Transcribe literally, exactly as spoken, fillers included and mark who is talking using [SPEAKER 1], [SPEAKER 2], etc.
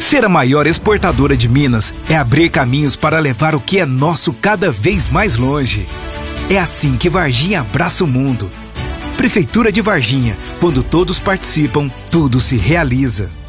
[SPEAKER 1] Ser a maior exportadora de Minas é abrir caminhos para levar o que é nosso cada vez mais longe. É assim que Varginha abraça o mundo. Prefeitura de Varginha, quando todos participam, tudo se realiza.